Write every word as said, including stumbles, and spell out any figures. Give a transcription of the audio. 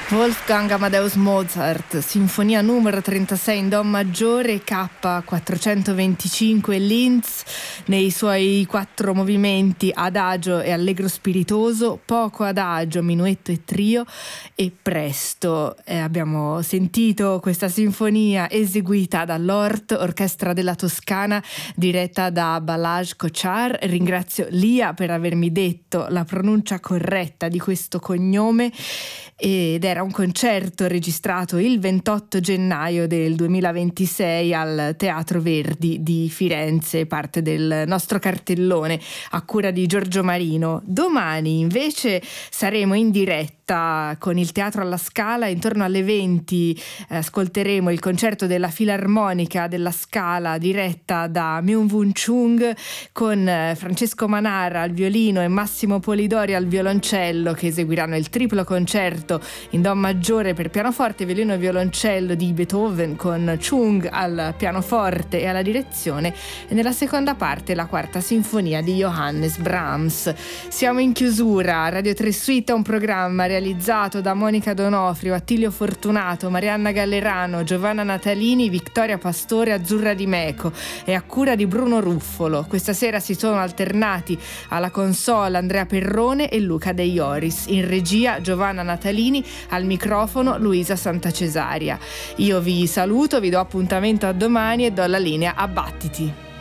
Wolfgang Amadeus Mozart, sinfonia numero trentasei in do maggiore, K quattrocentoventicinque Linz, nei suoi quattro movimenti adagio e allegro spiritoso, poco adagio, minuetto e trio e presto. Eh, abbiamo sentito questa sinfonia eseguita dall'O R T, Orchestra della Toscana, diretta da Balázs Kocsár. Ringrazio Lia per avermi detto la pronuncia corretta di questo cognome, ed era un concerto registrato il ventotto gennaio del duemilaventisei al Teatro Verdi di Firenze, parte del nostro cartellone a cura di Giorgio Marino. Domani invece saremo in diretta con il Teatro alla Scala. Intorno alle venti eh, ascolteremo il concerto della Filarmonica della Scala diretta da Myung-Whun Chung, con eh, Francesco Manara al violino e Massimo Polidori al violoncello, che eseguiranno il triplo concerto in do maggiore per pianoforte, violino e violoncello di Beethoven, con Chung al pianoforte e alla direzione, e nella seconda parte la quarta sinfonia di Johannes Brahms. Siamo in chiusura. Radio tre Suite è un programma realizzato da Monica Donofrio, Attilio Fortunato, Marianna Gallerano, Giovanna Natalini, Vittoria Pastore, Azzurra Di Meco, e a cura di Bruno Ruffolo. Questa sera si sono alternati alla console Andrea Perrone e Luca De Ioris, in regia Giovanna Natalini, al microfono Luisa Santacesaria. Io vi saluto, vi do appuntamento a domani e do la linea a Battiti.